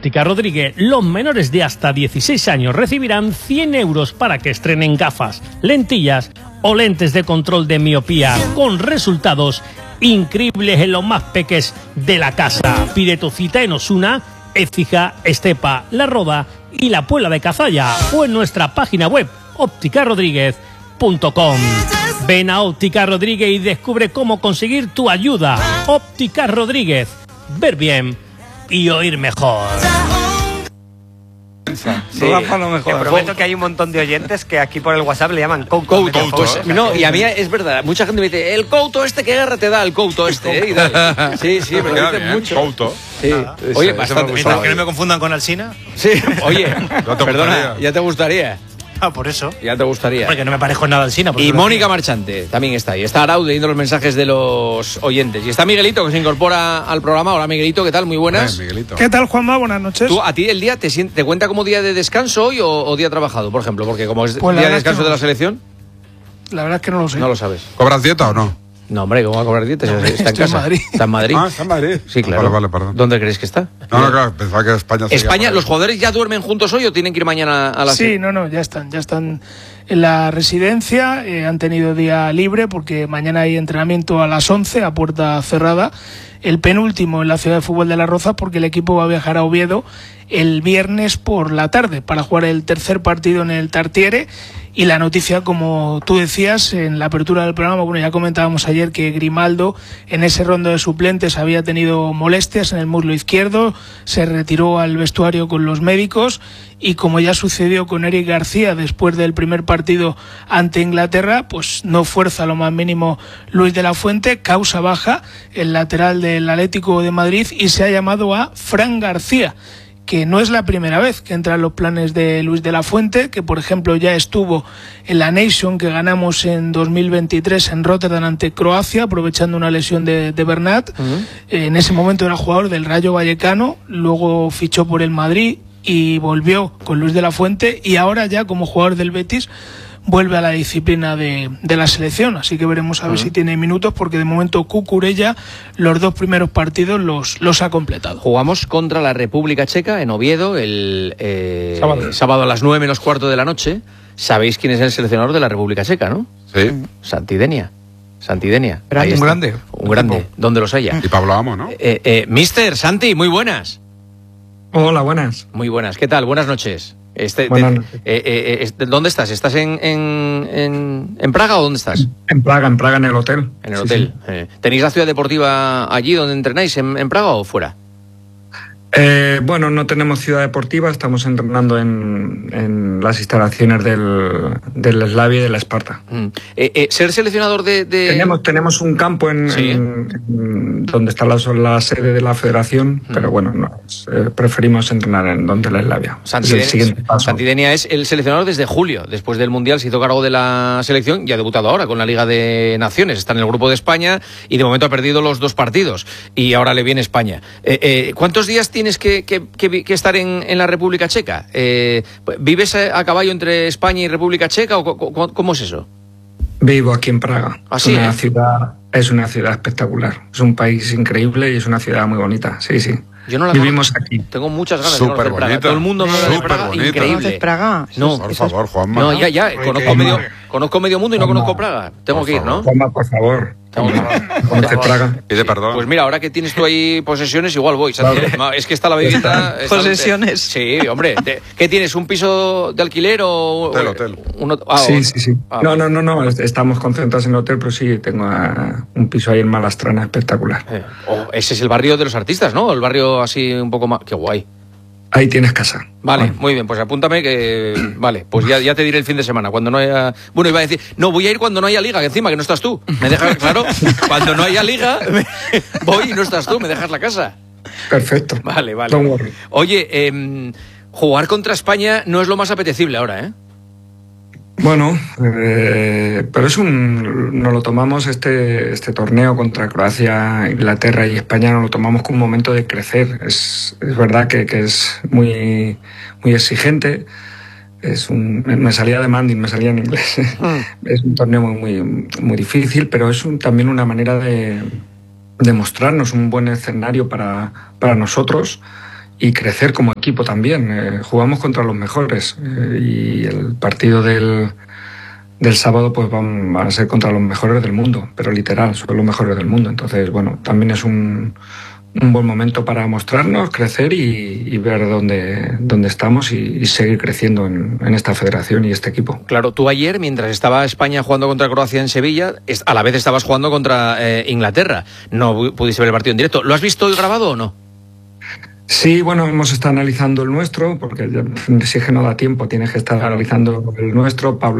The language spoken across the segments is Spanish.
Óptica Rodríguez, los menores de hasta 16 años recibirán 100 euros para que estrenen gafas, lentillas o lentes de control de miopía, con resultados increíbles en los más peques de la casa. Pide tu cita en Osuna, Écija, Estepa, La Roda y La Puebla de Cazalla, o en nuestra página web ópticarodríguez.com. Ven a Óptica Rodríguez y descubre cómo conseguir tu ayuda. Óptica Rodríguez, ver bien y oír mejor. Sí, Rafa, no me jodas. Te prometo que hay un montón de oyentes que aquí por el WhatsApp le llaman couto. No, y a mí es verdad, mucha gente me dice, el couto este, ¿qué guerra te da el couto este? Y sí, me lo dicen mucho. Couto. Sí. Oye, bastante. Que no me confundan con Alsina. Sí, oye, perdona, ya te gustaría. Ah, por eso. Ya te gustaría. Porque no me parezco nada al Alsina. Y Mónica Marchante también está ahí. Está Arau leyendo los mensajes de los oyentes. Y está Miguelito, que se incorpora al programa. Hola, Miguelito, ¿qué tal? Muy buenas. Miguelito. ¿Qué tal, Juanma? Buenas noches. ¿Tú, a ti el día te cuenta como día de descanso hoy o día trabajado, por ejemplo? Porque como es Pues día de descanso de la selección... La verdad es que no lo sé. No lo sabes. ¿Cobras dieta o no? No, hombre, ¿cómo va a cobrar dietas? No, está en casa. En Madrid. ¿Está en Madrid? Ah, está en Madrid. Sí, claro. Vale, perdón. ¿Dónde crees que está? No, claro, pensaba que España... España, ¿los jugadores ya duermen juntos hoy o tienen que ir mañana a la... Sí, no, ya están en la residencia, han tenido día libre porque mañana hay entrenamiento a las 11 a puerta cerrada, el penúltimo en la ciudad de fútbol de Las Rozas, porque el equipo va a viajar a Oviedo el viernes por la tarde para jugar el tercer partido en el Tartiere. Y la noticia, como tú decías en la apertura del programa, bueno, ya comentábamos ayer que Grimaldo en ese rondo de suplentes había tenido molestias en el muslo izquierdo, se retiró al vestuario con los médicos, y como ya sucedió con Eric García después del primer partido ante Inglaterra, pues no fuerza lo más mínimo Luis de la Fuente, causa baja el lateral del Atlético de Madrid, y se ha llamado a Fran García, que no es la primera vez que entra en los planes de Luis de la Fuente, que por ejemplo ya estuvo en la Nation que ganamos en 2023 en Rotterdam ante Croacia, aprovechando una lesión de Bernat. En ese momento era jugador del Rayo Vallecano, luego fichó por el Madrid y volvió con Luis de la Fuente, y ahora ya como jugador del Betis vuelve a la disciplina de la selección, así que veremos a ver si tiene minutos, porque de momento Cucurella los dos primeros partidos los ha completado. Jugamos contra la República Checa en Oviedo el sábado a las 9:15 de la noche. ¿Sabéis quién es el seleccionador de la República Checa, no? Sí. Santidenia. Ahí está. Un grande, donde los haya. Y Pablo Amo, ¿no? Mister Santi, muy buenas. Hola, buenas. Muy buenas, ¿qué tal? Buenas noches. Buenas noches. ¿Dónde estás? ¿Estás en Praga o dónde estás? En Praga, en el hotel. En el hotel. Sí. ¿Tenéis la ciudad deportiva allí donde entrenáis, en Praga o fuera? Bueno, no tenemos ciudad deportiva, estamos entrenando en las instalaciones del Slavia y de la Esparta. ¿Ser seleccionador de...? Tenemos un campo en donde está la sede de la federación, pero bueno, preferimos entrenar en donde la Slavia. Santidenia es el seleccionador desde julio, después del Mundial se hizo cargo de la selección y ha debutado ahora con la Liga de Naciones, está en el grupo de España y de momento ha perdido los 2 partidos y ahora le viene España. ¿Cuántos días tienes que estar en la República Checa? ¿Vives a caballo entre España y República Checa o cómo es eso? Vivo aquí en Praga. ¿Así, es una ciudad espectacular. Es un país increíble y es una ciudad muy bonita. Sí. Yo no la vivimos aquí. Tengo muchas ganas de conocer Praga. Todo el mundo me habla de Praga. Increíble. ¿De Praga? No, por favor, Juanma. No, ya. Conozco medio mundo y no conozco Praga. Tengo que ir, ¿no? Juanma, por favor. ¿Conoces Praga? Pide perdón. Pues mira, ahora que tienes tú ahí posesiones, igual voy. Es que está la vivienda... ¿Posesiones? Sí, hombre. ¿Qué tienes? ¿Un piso de alquiler o...? Hotel. Sí. No. Estamos concentrados en el hotel, pero sí, tengo un piso ahí en Malastrana espectacular. Ese es el barrio de los artistas, ¿no? El barrio así un poco más... Qué guay. Ahí tienes casa. Vale, muy bien, pues apúntame que... Vale, pues ya te diré el fin de semana, cuando no haya... Bueno, iba a decir, no, voy a ir cuando no haya liga, que encima que no estás tú. Me dejas, claro, cuando no haya liga, voy y no estás tú, me dejas la casa. Perfecto. Vale. Don't worry. Oye, jugar contra España no es lo más apetecible ahora, ¿eh? Bueno, pero nos lo tomamos este torneo contra Croacia, Inglaterra y España, nos lo tomamos como un momento de crecer. Es verdad que es muy exigente. Me salía demanding, me salía en inglés. Es un torneo muy difícil, pero es también una manera de mostrarnos un buen escenario para nosotros y crecer como equipo también. Jugamos contra los mejores y el partido del sábado pues van a ser contra los mejores del mundo, pero literal, son los mejores del mundo. Entonces, bueno, también es un buen momento para mostrarnos, crecer y ver dónde estamos y seguir creciendo en esta federación y este equipo. Claro, tú ayer, mientras estaba España jugando contra Croacia en Sevilla, a la vez estabas jugando contra Inglaterra. No pudiste ver el partido en directo. ¿Lo has visto hoy grabado o no? Sí, bueno, hemos estado analizando el nuestro, porque si es que no da tiempo, tienes que estar analizando el nuestro. Pablo,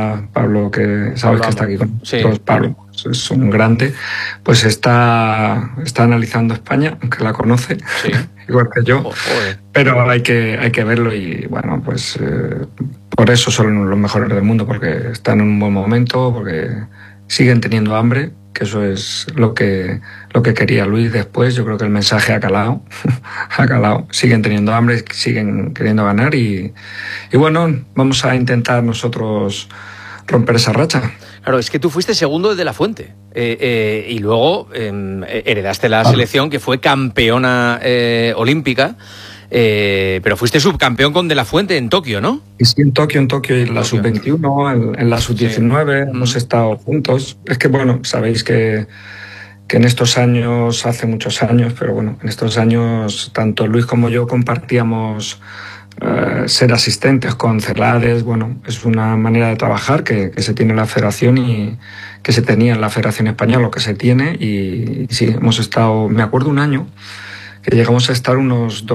que sabes que está aquí con nosotros, sí. Pablo es un grande, pues está analizando España, aunque la conoce, sí. Igual que yo, pero hay que verlo y bueno, pues por eso son los mejores del mundo, porque están en un buen momento, porque siguen teniendo hambre, que eso es lo que quería Luis después. Yo creo que el mensaje ha calado, siguen teniendo hambre, siguen queriendo ganar y bueno, vamos a intentar nosotros romper esa racha. Claro, es que tú fuiste segundo de De La Fuente y luego heredaste la selección que fue campeona olímpica. Pero fuiste subcampeón con De La Fuente en Tokio, ¿no? Sí, en Tokio y en la sub-21, en la sub-19, hemos estado juntos. Es que, bueno, sabéis que en estos años, hace muchos años, pero bueno, en estos años tanto Luis como yo compartíamos ser asistentes con Celades. Bueno, es una manera de trabajar que se tiene en la federación y que se tenía en la Federación Española, lo que se tiene. Y sí, hemos estado, me acuerdo un año, que llegamos a estar unos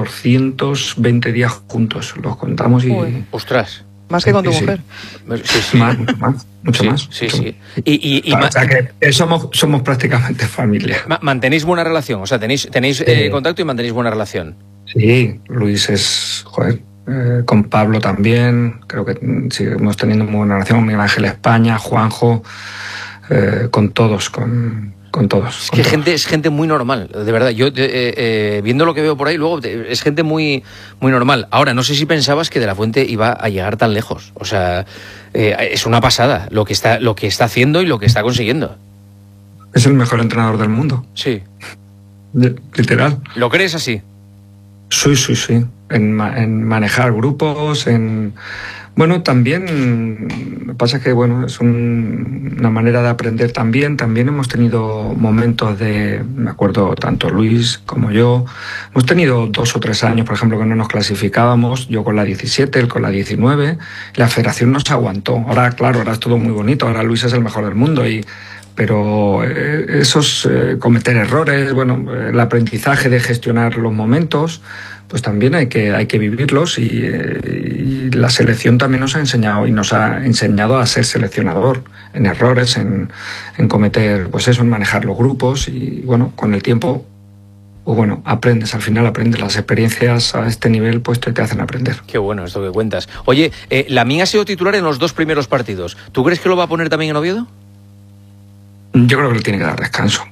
220 días juntos, los contamos y... Uy. ¡Ostras! Más que con tu mujer. Sí. Mucho más. Sí. O sea que somos prácticamente familia. ¿Mantenéis buena relación? O sea, tenéis contacto y mantenéis buena relación. Sí, Luis es... con Pablo también, creo que seguimos teniendo muy buena relación, con Miguel Ángel España, Juanjo, con todos, con todos. Es que es gente muy normal, de verdad. Yo, viendo lo que veo por ahí, luego es gente muy, muy normal. Ahora, no sé si pensabas que De La Fuente iba a llegar tan lejos. O sea, es una pasada lo que está haciendo y lo que está consiguiendo. Es el mejor entrenador del mundo. Sí. Literal. ¿Lo crees así? Sí. En manejar grupos, Bueno, también, lo que pasa es que bueno, es una manera de aprender también. También hemos tenido momentos me acuerdo, tanto Luis como yo, hemos tenido 2 o 3 años, por ejemplo, que no nos clasificábamos, yo con la 17, él con la 19, la federación nos aguantó. Ahora, claro, ahora es todo muy bonito, ahora Luis es el mejor del mundo pero esos cometer errores, bueno, el aprendizaje de gestionar los momentos, pues también hay que vivirlos y la selección también nos ha enseñado a ser seleccionador en errores, en cometer, pues eso, en manejar los grupos y bueno, con el tiempo, pues bueno, aprendes las experiencias a este nivel, pues te hacen aprender. Qué bueno esto que cuentas. Oye, Lamine ha sido titular en los 2 primeros partidos. ¿Tú crees que lo va a poner también en Oviedo? Yo creo que le tiene que dar descanso.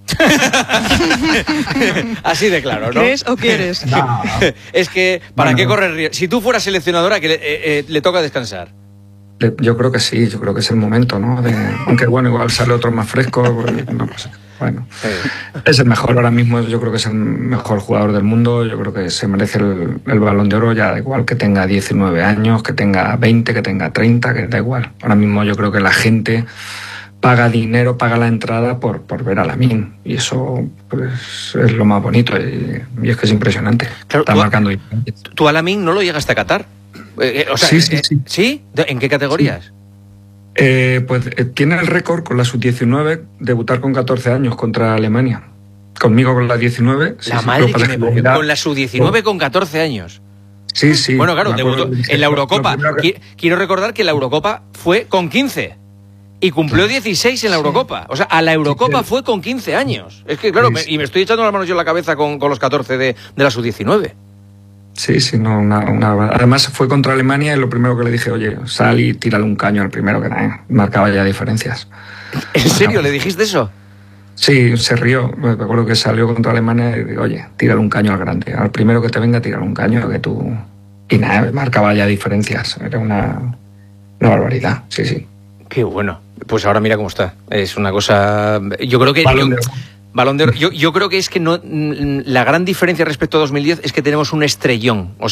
Así de claro, ¿no? ¿Crees o quieres? No. Es que, ¿para qué correr riesgo? Si tú fueras seleccionadora, que le toca descansar. Yo creo que sí, yo creo que es el momento, ¿no? Aunque bueno, igual sale otro más fresco, no sé. Bueno, es el mejor ahora mismo, yo creo que es el mejor jugador del mundo, yo creo que se merece el Balón de Oro, ya da igual que tenga 19 años, que tenga 20, que tenga 30, que da igual. Ahora mismo yo creo que la gente paga dinero, paga la entrada por ver a Lamine. Y eso pues, es lo más bonito. Y es que es impresionante. Claro, está marcando. ¿Tú a Lamine no lo llegaste a catar? O sea, sí. ¿Sí? ¿En qué categorías? Pues tiene el récord con la sub-19, debutar con 14 años contra Alemania. Conmigo con la 19. La madre que me parió, con la sub-19 con 14 años. Sí. Bueno, claro, debutó en la Eurocopa. Quiero recordar que la Eurocopa fue con 15. Y cumplió 16 en la Eurocopa. O sea, a la Eurocopa fue con 15 años. Es que, claro, y me estoy echando las manos yo en la cabeza con los 14 de la sub-19. Sí, además fue contra Alemania y lo primero que le dije, oye, sal y tírale un caño al primero, que marcaba ya diferencias. ¿En serio le dijiste eso? Sí, se rió. Me acuerdo que salió contra Alemania y digo, oye, tírale un caño al grande. Al primero que te venga, tírale un caño que tú... Y nada, marcaba ya diferencias. Era una barbaridad, sí. Qué bueno. Pues ahora mira cómo está. Es una cosa... Yo creo que... Balón de Oro. Yo creo que es que no, la gran diferencia respecto a 2010 es que tenemos un estrellón.